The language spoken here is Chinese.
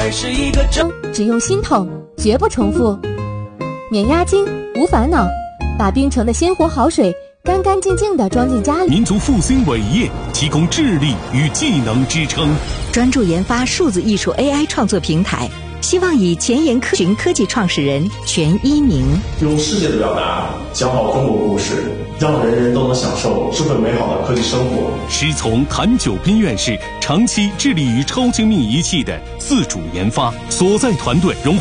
还是一个只用心痛，绝不重复。免压惊，无烦恼，把冰城的鲜活好水干干净净地装进家里。 民族复兴伟业提供智力与技能支撑， 专注研发数字艺术 AI 创作平台，希望以前沿科技创始人全一鸣用世界的表达讲好中国故事，让人人都能享受这份美好的科技生活。 师从谭九斌院士长期致力于超精密仪器的自主研发，所在团队融